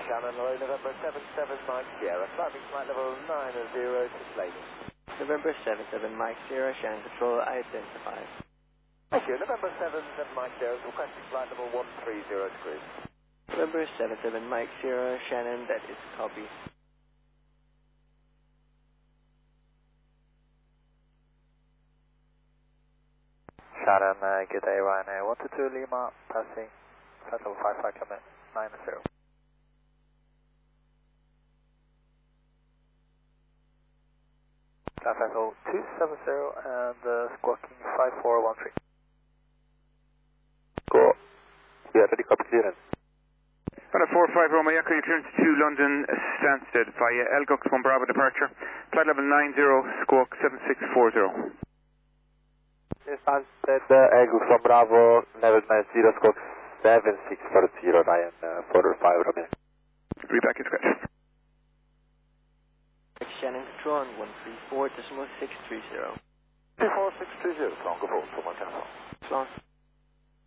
Shannon, hello, November 77 Mike Sierra, climbing flight level 90 to Slading. November 77 Mike Sierra, Shannon Control identified. Thank you, November 77 Mike Sierra, requesting flight level 130 to cruise. November 77 Mike Sierra, Shannon, that is copy. Shannon, good day, Ryanair 122 Lima, passing flight level 55, commit 90. Flight level 270 and squawking 5413. Go. Yeah, ready, copy, clearance. On a 45 Romeo Yankee clearance to London Stansted via Elgux 1 Bravo departure. Flight level 90, squawk 7640. Stansted, Elgux 1 Bravo, level 90, squawk 7640, Ryan 45 Romeo. Read back in scratch. Shannon Control on 134.630. 24620, Long Gulf, 1 Tango. Long.